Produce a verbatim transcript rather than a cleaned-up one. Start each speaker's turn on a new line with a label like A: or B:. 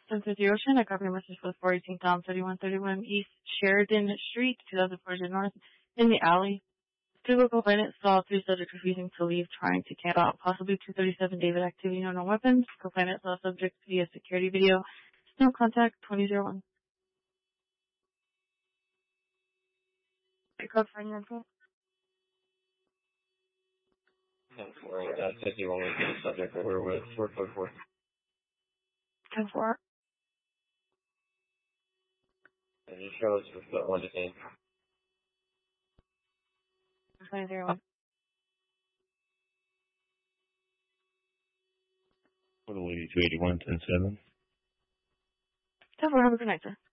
A: ten fifty Ocean. I copy a message for the four eighteen Tom thirty-one thirty-one East Sheridan Street, two thousand four hundred North, in the alley. Two local complainants saw three subjects refusing to leave, trying to camp out. Possibly two thirty-seven David activity, no known weapons. Complainant saw subjects via security video. No contact, twenty oh one. Code for your info.
B: ten four, uh, fifty-one was the subject that we're with. We're code four.
A: ten four.
B: And it shows we've got one detained.
A: twenty oh one.
C: Little eighty-two eighty-one ten seven.
A: ten four, have a good night, sir.